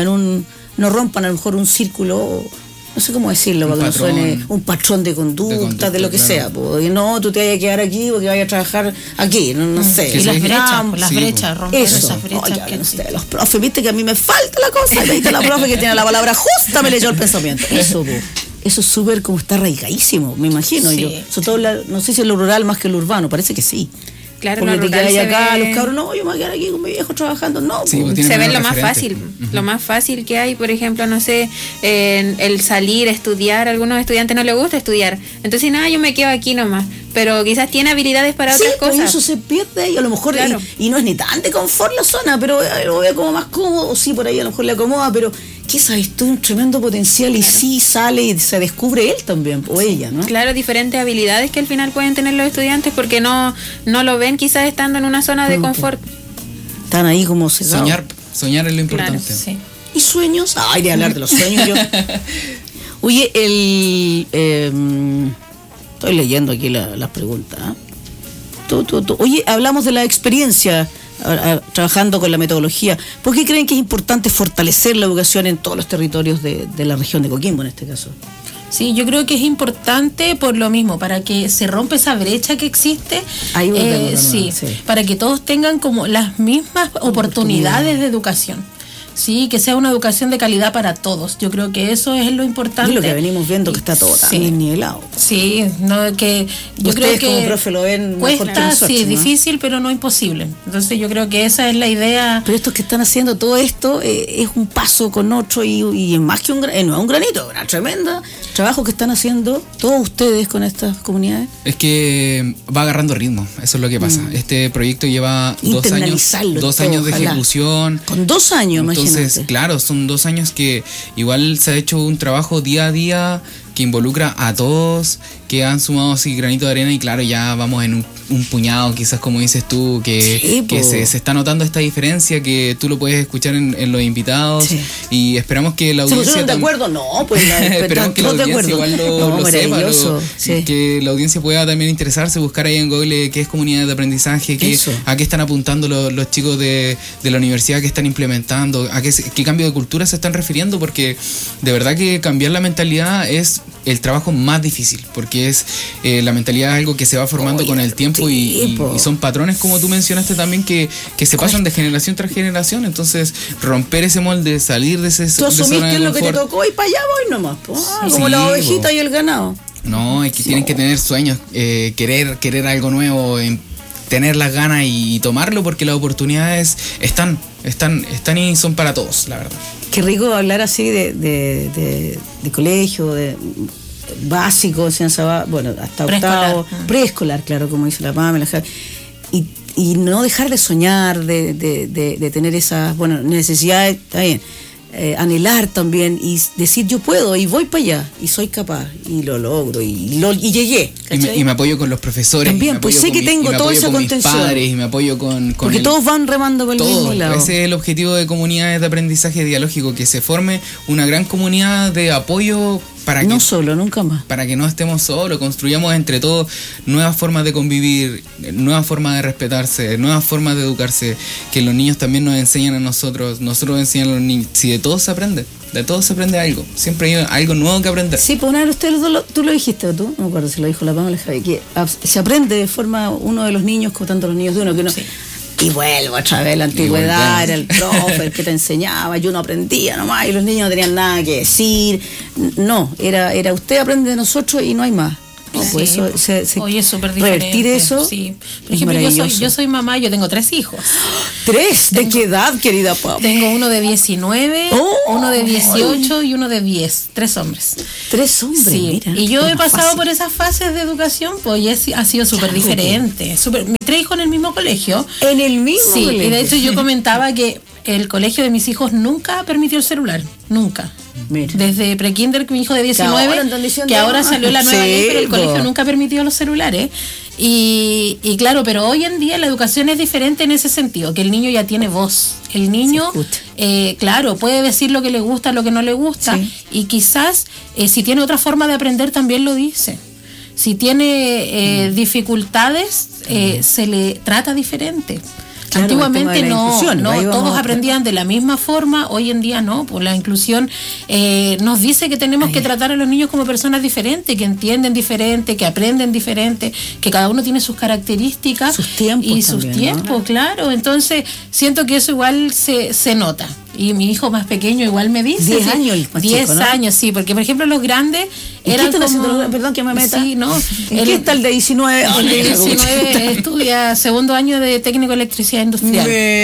S6: no rompan a lo mejor un círculo, no sé cómo decirlo, para que no suene un patrón de conducta, de lo que
S7: claro.
S6: sea, y no, tú te vayas a quedar aquí porque vayas a trabajar aquí, no sé.
S8: Y las brechas,
S7: Sí,
S8: brechas, romper
S6: Eso.
S8: esas brechas
S6: Oye,
S8: que
S6: ustedes, los profes, viste que a mí me falta la cosa, y viste la profe que tiene la palabra justa, me leyó el pensamiento. Eso es súper como está arraigadísimo, me imagino
S8: Sí.
S6: yo. Sobre todo, no sé si en lo rural más que en lo urbano, parece que sí.
S9: Claro,
S6: Porque
S9: lo
S6: te
S9: rural
S6: quedas
S9: se
S6: acá,
S9: ve-
S6: los cabros, no, yo me voy a quedar aquí con mi viejo trabajando, no.
S7: Sí,
S6: po.
S7: pues, tiene
S9: Se ve
S7: menos
S9: lo más
S7: referente.
S9: fácil, lo más fácil que hay, por ejemplo, no sé, el salir, estudiar, a algunos estudiantes no les gusta estudiar, entonces nada, yo me quedo aquí nomás, pero quizás tiene habilidades para
S6: Sí,
S9: otras
S6: pues
S9: cosas.
S6: eso se pierde ahí, a lo mejor,
S9: Claro.
S6: y no es ni tan de confort la zona, pero lo veo como más cómodo, sí, por ahí a lo mejor le acomoda, pero ¿qué sabes tú? Un tremendo potencial y sí sale y se descubre él también, o ella, ¿no?
S9: Claro, diferentes habilidades que al final pueden tener los estudiantes porque no lo ven quizás estando en una zona de confort.
S6: Están ahí como cegados.
S7: Soñar es lo
S9: Claro,
S7: importante.
S8: Sí.
S6: ¿Y sueños? Ay, de hablar de los sueños yo. Oye, estoy leyendo aquí las preguntas. ¿Ah? Oye, hablamos de la experiencia trabajando con la metodología. ¿Por qué creen que es importante fortalecer la educación en todos los territorios de la región de Coquimbo en este caso?
S8: Sí, yo creo que es importante por lo mismo, para que se rompa esa brecha que existe,
S6: Ahí volvemos de nuevo,
S8: sí,
S6: sí.
S8: para que todos tengan como las mismas oportunidades de educación. Sí, que sea una educación de calidad para todos. Yo creo que eso es lo importante.
S6: Y lo que venimos viendo que está todo tan
S8: Sí.
S6: nivelado.
S8: Sí, no, que yo
S6: Ustedes
S8: creo que
S6: como profe lo ven mejor que
S8: cuesta,
S6: nosotros,
S8: sí, es
S6: ¿no?
S8: difícil, pero no imposible. Entonces yo creo que esa es la idea.
S6: Pero estos que están haciendo todo esto es un paso con otro y es más que no es un granito, es una tremenda trabajo que están haciendo todos ustedes con estas comunidades.
S7: Es que va agarrando ritmo, eso es lo que pasa. Este proyecto lleva 2 años,
S6: Internalizarlo
S7: 2
S6: todo,
S7: años de
S6: ojalá.
S7: ejecución.
S6: Con 2 años,
S7: Entonces,
S6: imagínate.
S7: claro, son 2 años que igual se ha hecho un trabajo día a día que involucra a todos, que han sumado así granito de arena y claro, ya vamos en un puñado, quizás como dices tú, que,
S6: Sí,
S7: que
S6: po.
S7: se está notando esta diferencia, que tú lo puedes escuchar en los invitados
S6: Sí.
S7: y esperamos que la
S6: ¿Se
S7: audiencia...
S6: pusieron de
S7: tam-
S6: acuerdo? No, pues
S7: Esperamos que la
S6: todos de
S7: audiencia
S6: acuerdo.
S7: igual
S6: No,
S7: lo sepa,
S6: maravilloso, sí.
S7: que la audiencia pueda también interesarse, buscar ahí en Google qué es comunidad de aprendizaje,
S6: Eso.
S7: a qué están apuntando los chicos de la universidad, que están implementando, a qué cambio de cultura se están refiriendo, porque de verdad que cambiar la mentalidad es el trabajo más difícil, porque es la mentalidad es algo que se va formando con el tiempo y son patrones, como tú mencionaste también, que se pasan de generación tras generación. Entonces romper ese molde, salir de ese
S6: Tú asumís
S7: zona
S6: que
S7: de
S6: es lo que te
S7: confort.
S6: tocó y para allá voy nomás. Como
S7: Sí,
S6: la
S7: po.
S6: ovejita y el ganado.
S7: No, es que tienen que tener sueños, querer algo nuevo, tener las ganas y tomarlo, porque las oportunidades están y son para todos, la verdad.
S6: Qué rico hablar así de colegio, de básico, enseñanza, bueno, hasta
S8: Preescolar.
S6: octavo, preescolar, claro, como dice la Pamela, y no dejar de soñar, de tener esas, bueno, necesidades, está bien, anhelar también y decir yo puedo y voy para allá y soy capaz y lo logro y llegué. ¿cachai?
S7: Y me apoyo con los profesores.
S6: También,
S7: y me
S6: pues
S7: apoyo
S6: sé que
S7: con
S6: tengo
S7: y me
S6: toda
S7: apoyo
S6: esa
S7: con mis
S6: contención.
S7: padres y me apoyo con
S6: Porque todos van remando para el mismo
S7: todo.
S6: lado.
S7: Ese es el objetivo de comunidades de aprendizaje dialógico, que se forme una gran comunidad de apoyo para
S6: no
S7: que,
S6: solo, nunca más.
S7: para que no estemos solos, construyamos entre todos nuevas formas de convivir, nuevas formas de respetarse, nuevas formas de educarse, que los niños también nos enseñan a nosotros enseñan a los niños. Si de todo se aprende algo, siempre hay algo nuevo que aprender.
S6: Sí, pues una vez tú lo dijiste, tú, no me acuerdo si lo dijo la Pamela Javi, que se aprende de forma uno de los niños como tanto los niños de uno, que uno... Sí. Y vuelvo otra vez, la antigüedad, era el profe, el que te enseñaba, y uno aprendía nomás, y los niños no tenían nada que decir. No, era usted aprende de nosotros y no hay más. No, pues
S8: sí,
S6: eso
S8: hoy es súper diferente.
S6: Revertir eso.
S8: Sí. Por ejemplo, yo soy mamá, yo tengo 3 hijos.
S6: ¿3? ¿De qué edad, querida Pau?
S8: Tengo uno de 19, uno de 18 y uno de 10. 3 hombres.
S6: 3 hombres,
S8: sí.
S6: Mira.
S8: Y yo he pasado por esas fases de educación, pues ha sido súper diferente. Mis 3 hijos en el mismo colegio.
S6: ¿En el mismo colegio?
S8: Y de hecho yo comentaba que el colegio de mis hijos nunca permitió el celular. Nunca.
S6: Mira.
S8: Desde prekinder, mi hijo de 19, que ahora salió la nueva ley, pero el colegio nunca permitió los celulares. Y claro, pero hoy en día la educación es diferente en ese sentido, que el niño ya tiene voz. El niño, claro, puede decir lo que le gusta, lo que no le gusta, y quizás si tiene otra forma de aprender también lo dice. Si tiene dificultades, se le trata diferente. Claro, antiguamente no todos aprendían de la misma forma, hoy en día no, pues la inclusión nos dice que tenemos que tratar a los niños como personas diferentes, que entienden diferente, que aprenden diferente, que cada uno tiene sus características,
S6: sus tiempos
S8: y
S6: también,
S8: sus tiempos,
S6: ¿no?
S8: Claro, entonces siento que eso igual se nota. Y mi hijo más pequeño igual me dice
S6: 10 años más
S8: 10
S6: chico, ¿no?
S8: años, sí, porque por ejemplo los grandes eran como...
S6: Perdón que me meta.
S8: Sí, ¿no?
S6: ¿En qué está el de 19?
S8: El de 19 estudia segundo año de técnico de electricidad industrial.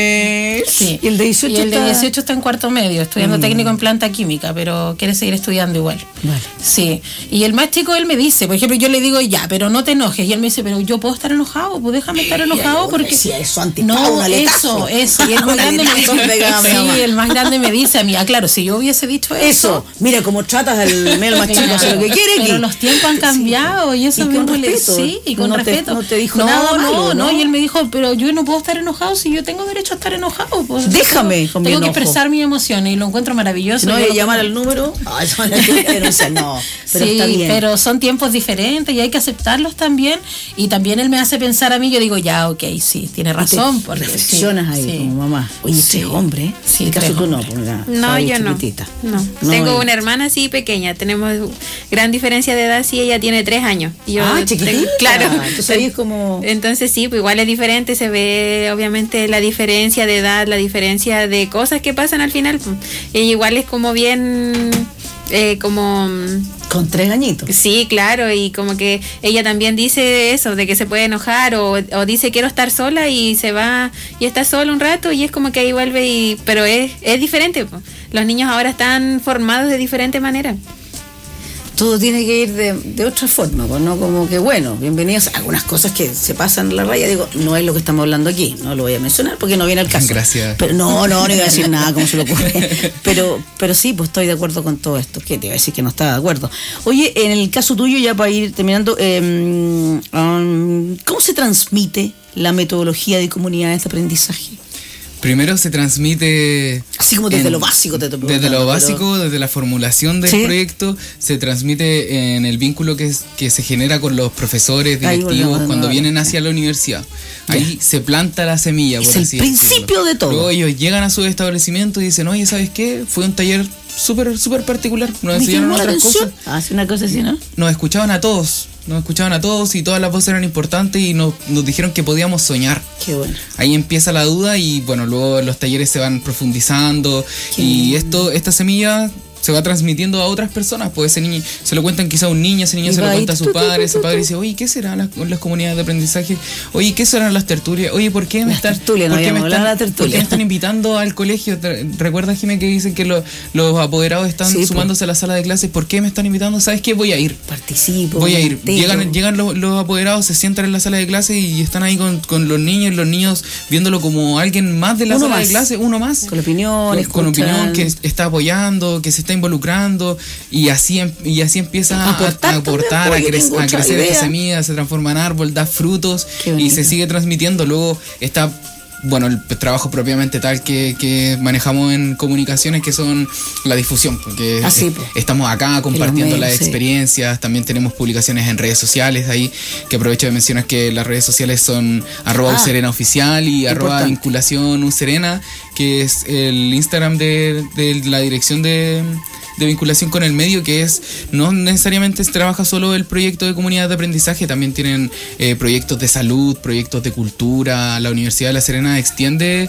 S8: Sí.
S6: Y el de 18
S8: y el de 18 está en cuarto medio, estudiando técnico en planta química, pero quiere seguir estudiando igual.
S6: Vale.
S8: Sí. Y el más chico, él me dice, por ejemplo, yo le digo, ya, pero no te enojes. Y él me dice, pero yo puedo estar enojado, pues déjame estar enojado porque...
S6: Sí, eso
S8: no, eso. Y el más grande me dice, el más grande me dice a mí, claro, si yo hubiese dicho eso...
S6: Mira cómo tratas al mel más chico, hace lo que quiere.
S8: Pero los tiempos han cambiado y eso
S6: y
S8: mismo
S6: con respeto.
S8: Sí, y con respeto.
S6: No te dijo nada malo, ¿no?
S8: Y él me dijo, pero yo no puedo estar enojado si yo tengo derecho a estar enojado. Pues,
S6: déjame con mi
S8: tengo que
S6: enojo.
S8: expresar mis emociones y lo encuentro maravilloso.
S6: No, y llamar al número. No, pero
S8: sí,
S6: está bien.
S8: Pero son tiempos diferentes y hay que aceptarlos también. Y también él me hace pensar a mí, yo digo, ya, ok, sí, tiene razón.
S6: Porque reflexionas ahí como mamá. Oye, 3 hombres.
S8: Sí,
S6: en caso tú no.
S9: No, yo no. Tengo una hermana así pequeña. Tenemos gran diferencia de edad. Sí, ella tiene 3 años. Y yo
S6: chiquitita.
S9: Claro.
S6: Entonces ahí es como...
S9: Entonces sí, pues igual es diferente. Se ve obviamente la diferencia de edad, la diferencia de cosas que pasan al final. Ella igual es como bien... como...
S6: Con 3 añitos.
S9: Sí, claro, y como que ella también dice eso, de que se puede enojar o dice quiero estar sola y se va y está sola un rato y es como que ahí vuelve pero es diferente. Los niños ahora están formados de diferente manera.
S6: Todo tiene que ir de otra forma, pues, ¿no? Como que, bueno, bienvenidos a algunas cosas que se pasan en la raya. Digo, no es lo que estamos hablando aquí, no lo voy a mencionar porque no viene al caso.
S7: Gracias.
S6: Pero no iba a decir nada, como se le ocurre. Pero sí, pues estoy de acuerdo con todo esto. ¿Qué te iba a decir que no estaba de acuerdo? Oye, en el caso tuyo, ya para ir terminando, ¿cómo se transmite la metodología de comunidades de aprendizaje?
S7: Primero se transmite...
S6: Así como desde lo básico te pregunto.
S7: Desde lo básico, desde la formulación del proyecto, se transmite en el vínculo que se genera con los profesores, directivos, cuando vienen hacia la universidad. Ahí se planta la semilla, por así decirlo.
S6: Es el principio de todo.
S7: Luego ellos llegan a su establecimiento y dicen, oye, ¿sabes qué? Fue un taller súper particular. Nos enseñaron otras cosas.
S6: Hace una cosa así, ¿no?
S7: Nos escuchaban a todos y todas las voces eran importantes y nos dijeron que podíamos soñar.
S6: Qué bueno.
S7: Ahí empieza la duda y bueno, luego los talleres se van profundizando y esta semilla se va transmitiendo a otras personas, pues ese niño se lo cuentan quizá a un niño, ese niño se lo cuenta a su padre, ese padre dice, oye, ¿qué serán las comunidades de aprendizaje? Oye, ¿qué serán las tertulias? Oye, ¿por qué me están invitando al colegio? ¿Recuerdas, Jimé, que dicen que los apoderados están sumándose a la sala de clases? ¿Por qué me están invitando? ¿Sabes qué? Voy a ir.
S6: Participo.
S7: Voy a ir. Llegan los apoderados, se sientan en la sala de clases y están ahí con los niños viéndolo como alguien más de la sala de clases, uno más.
S6: Con opiniones.
S7: Con opinión, que está apoyando, que se está involucrando y así empieza a aportar, a crecer esta semilla, se transforma en árbol, da frutos y se sigue transmitiendo. Luego está bueno, el trabajo propiamente tal que manejamos en comunicaciones, que son la difusión, porque estamos acá compartiendo las experiencias, también tenemos publicaciones en redes sociales ahí, que aprovecho de mencionar que las redes sociales son @userena oficial y @vinculación userena, que es el Instagram de la dirección de vinculación con el medio, que es, no necesariamente se trabaja solo el proyecto de comunidad de aprendizaje, también tienen proyectos de salud, proyectos de cultura. La Universidad de La Serena extiende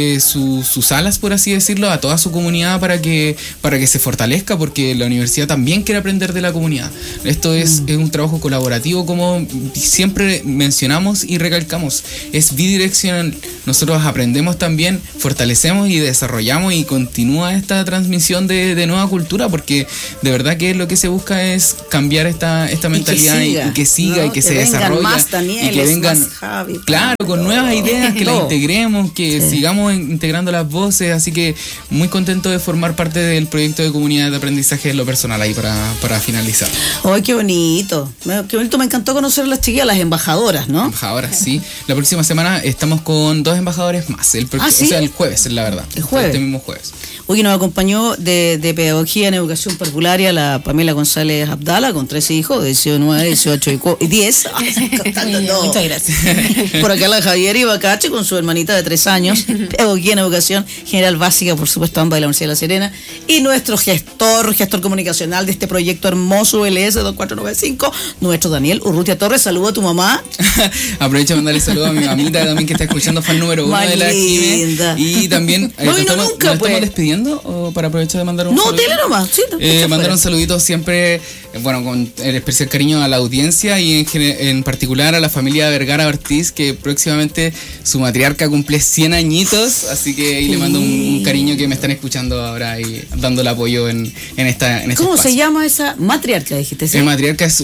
S7: sus alas, por así decirlo, a toda su comunidad para que se fortalezca, porque la universidad también quiere aprender de la comunidad. Esto es un trabajo colaborativo, como siempre mencionamos y recalcamos, es bidireccional. Nosotros aprendemos también, fortalecemos y desarrollamos, y continúa esta transmisión de nueva cultura, porque de verdad que lo que se busca es cambiar esta mentalidad y que siga, ¿no? y que se desarrolle y que vengan más Javi, claro, con nuevas ideas, que la integremos, que sigamos integrando las voces. Así que muy contento de formar parte del proyecto de comunidad de aprendizaje en lo personal ahí para finalizar.
S6: ¡Ay, qué bonito! Qué bonito, me encantó conocer a las chiquillas, las embajadoras, ¿no?
S7: Embajadoras, sí. La próxima semana estamos con 2 embajadores más. O sea, el jueves, la verdad.
S6: El jueves.
S7: Este mismo jueves.
S6: Hoy nos acompañó de Pedagogía en Educación Parvularia la Pamela González Abdala, con 13 hijos, 19, 18 y 10.
S8: Muchas gracias.
S6: Por acá la Javier Ibacache con su hermanita de 3 años, Pedagogía en Educación General Básica, por supuesto, ambas de la Universidad de La Serena. Y nuestro gestor comunicacional de este proyecto hermoso LS 2495, nuestro Daniel Urrutia Torres. Saludo a tu mamá.
S7: Aprovecho de mandarle saludo a mi mamita también, que está escuchando, fan número 1 de la Jime. Y también estamos despidiendo, o para aprovechar de mandar un saludo.
S6: No, dile nomás. Sí,
S7: mandar un saludito siempre, bueno, con el especial cariño a la audiencia y en particular a la familia Vergara Ortiz, que próximamente su matriarca cumple 100 añitos, así que ahí le mando un cariño, que me están escuchando ahora y dando el apoyo en este
S6: ¿Cómo
S7: espacio.
S6: se llama esa matriarca, dijiste? ¿Sí?
S7: Matriarca es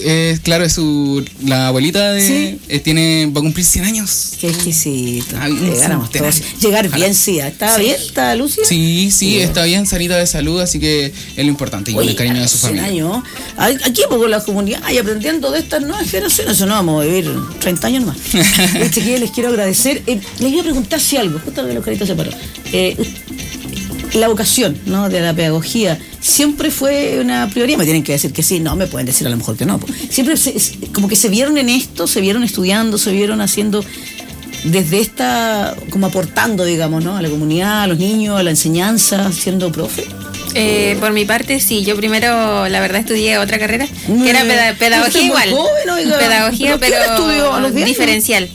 S7: la abuelita de va a cumplir 100 años.
S6: Qué exquisito. Llegar bien, sí. ¿Está bien? ¿Está Lucia?
S7: Sí, está bien, sanita de salud, así que es lo importante, y con el cariño de su familia.
S6: Años, aquí poco la comunidad y aprendiendo de estas nuevas generaciones, no vamos a vivir 30 años más. Chiquillos, les quiero agradecer. Les iba a preguntar si algo, justo que los caritos se paró. La vocación, ¿no?, de la pedagogía siempre fue una prioridad. Me tienen que decir que sí, no me pueden decir a lo mejor que no. Siempre como que se vieron en esto, se vieron estudiando, se vieron haciendo desde esta, como aportando, digamos, ¿no?, a la comunidad, a los niños, a la enseñanza, siendo profe.
S9: Por mi parte, sí. Yo primero, la verdad, estudié otra carrera, que era pedagogía igual.
S6: Joven,
S9: pedagogía, pero diferencial.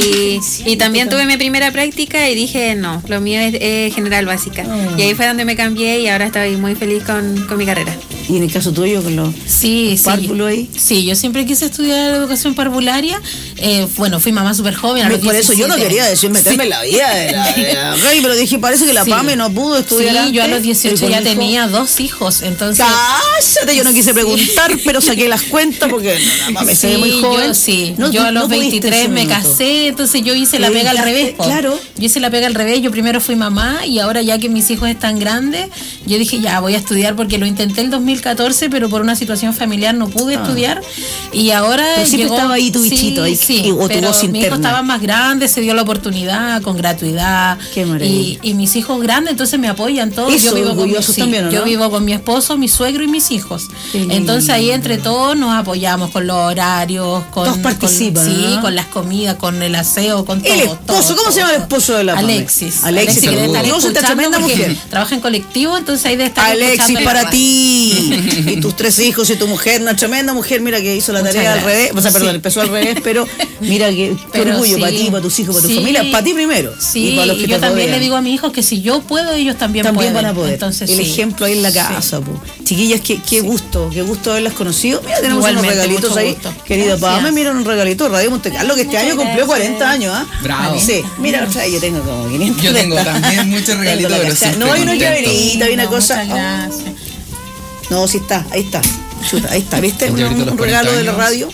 S9: Y también tuve mi primera práctica y dije, no, lo mío es general básica. Y ahí fue donde me cambié y ahora estoy muy feliz con mi carrera.
S6: ¿Y en el caso tuyo, con los párvulos ahí?
S8: Sí, yo siempre quise estudiar educación parvularia. Bueno, fui mamá súper joven.
S6: Por eso yo no quería decir meterme en la vida de la Rey, pero dije, parece que la Pame no pudo estudiar antes.
S8: Yo a los 18 ya tenía 2 hijos, entonces...
S6: ¡Cállate! Yo no quise preguntar, pero saqué las cuentas porque la Pame se ve muy joven.
S8: Yo a los 23 me casé, entonces yo hice la pega al revés.
S6: Claro.
S8: Yo hice la pega al revés, yo primero fui mamá y ahora ya que mis hijos están grandes, yo dije ya, voy a estudiar, porque lo intenté el 2014, pero por una situación familiar no pude estudiar. Y ahora
S6: siempre estaba ahí tu bichito, ahí, o tu voz interna.
S8: Mi hijo estaba más grande, se dio la oportunidad con gratuidad.
S6: Qué maravilla.
S8: Y mis hijos grandes, entonces me apoyan todos.
S6: Eso,
S8: yo vivo
S6: también, ¿no?
S8: Yo vivo con mi esposo, mi suegro y mis hijos. Entonces ahí entre todos nos apoyamos con los horarios,
S6: todos participan, ¿no?
S8: con las comidas, con el aseo, con todo.
S6: El esposo, ¿cómo se llama el esposo de la Pame?
S8: Alexis,
S6: que debe estar tremenda mujer.
S8: Trabaja en colectivo, entonces ahí debe estar.
S6: Alexis, para ti y tus 3 hijos y tu mujer, una tremenda mujer, mira que hizo la tarea al revés, o sea, perdón, empezó al revés, pero mira que qué orgullo para ti, para tus hijos, para tu familia, para ti primero.
S8: Sí,
S6: y para los que
S8: yo también
S6: rodean.
S8: le digo a mis hijos que si yo puedo, ellos también pueden.
S6: Van a poder.
S8: Entonces,
S6: el ejemplo ahí en la casa, chiquillas, qué gusto haberlas conocido. Mira, tenemos
S8: igualmente,
S6: unos regalitos ahí, querida Pame, mira un regalito de Radio Monte Carlo, que este año cumplió 40 años, ¿ah?
S7: Bravo.
S6: Sí, mira, o sea, yo tengo como 500.
S7: Yo tengo también muchos regalitos, pero
S6: no hay una llaverita, hay una cosa.
S8: Gracias.
S6: No, sí está, ahí está. Chuta, ahí está, ¿viste?
S7: Un
S6: Un regalo de la radio.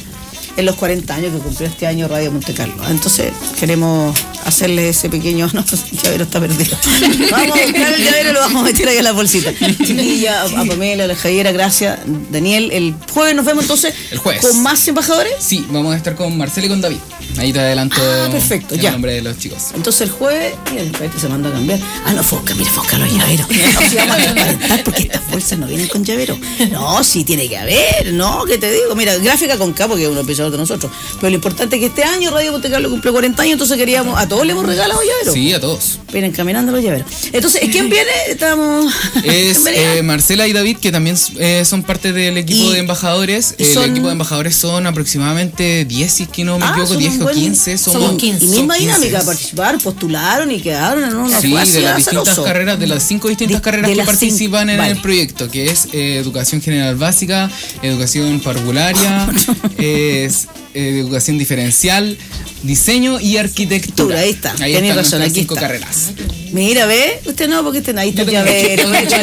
S6: en los 40 años que cumplió este año Radio Monte Carlo. Entonces queremos hacerle ese pequeño, no, el llavero está perdido. Vamos a buscar el llavero y lo vamos a meter ahí en la bolsita. Chiquilla, a Pamela, a la Javiera, gracias. Daniel, el jueves nos vemos entonces.
S7: El jueves.
S6: ¿Con más embajadores?
S7: Sí, vamos a estar con Marcela y con David. Ahí te adelanto
S6: perfecto,
S7: el
S6: ya.
S7: nombre de los chicos.
S6: Entonces el jueves, mira, el paquete se mandó a cambiar. No, Fosca, mira, Fosca, los llaveros. No, si vamos a transparentar porque estas bolsas no vienen con llavero. No, sí tiene que haber, ¿no? ¿Qué te digo? Mira, gráfica con K, porque es uno pesador de nosotros. Pero lo importante es que este año Radio Monte Carlo cumple 40 años, entonces queríamos, a todos le hemos regalado llaveros.
S7: Sí, a todos.
S6: Vienen caminando los llaveros. Entonces, ¿quién viene? Estamos...
S7: Es Marcela y David, que también son parte del equipo de embajadores. El equipo de embajadores son aproximadamente 10, si es que no me equivoco, 10 o 15.
S8: Somos 15.
S6: Y misma
S7: 15.
S6: dinámica, participaron, postularon y quedaron en una
S7: Sí,
S6: fase
S7: de las distintas
S6: azaroso.
S7: carreras, de las 5 distintas carreras
S6: de
S7: que
S6: las
S7: participan en
S6: vale.
S7: el proyecto, que es educación general básica, educación parvularia, es educación diferencial, diseño y arquitectura.
S6: Ahí está,
S7: Ahí
S6: tenés
S7: están
S6: razón,
S7: nuestras
S6: aquí
S7: 5
S6: está.
S7: carreras.
S6: Mira, ¿ve? Usted no, porque ahí está el
S7: Yo tengo
S6: llavero.
S7: mucho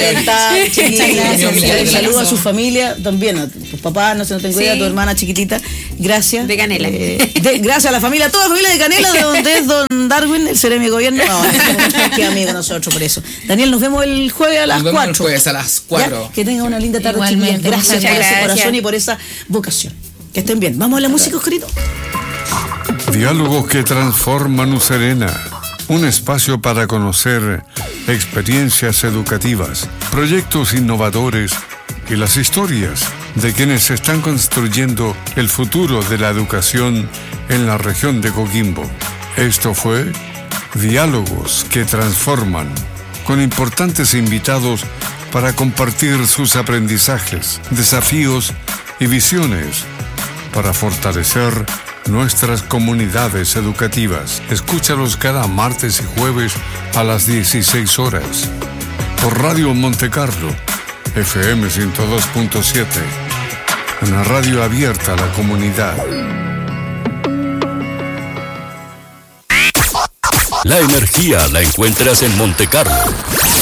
S6: Un saludo a su familia también, a tus papás, no sé, no tengo idea, a tu hermana chiquitita. Gracias.
S9: De Canela.
S6: Gracias a la familia, toda la familia de Canela, de donde es don Darwin, el seremi de gobierno. No, qué amigo nosotros por eso. Daniel, nos vemos el jueves a las 4.
S7: Nos vemos el jueves a las 4.
S6: ¿Ya? Que tengan una linda tarde,
S8: Igualmente,
S6: chiquillas. Gracias por
S9: muchas
S6: ese
S9: gracias.
S6: corazón y por esa vocación. Que estén bien. Vamos a la música, Oscarito.
S5: Diálogos que transforman Userena. Un espacio para conocer experiencias educativas, proyectos innovadores y las historias de quienes están construyendo el futuro de la educación en la región de Coquimbo. Esto fue Diálogos que transforman, con importantes invitados para compartir sus aprendizajes, desafíos y visiones para fortalecer nuestras comunidades educativas. Escúchalos cada martes y jueves a las 16 horas por Radio Monte Carlo, FM 102.7, una radio abierta a la comunidad.
S4: La energía la encuentras en Monte Carlo.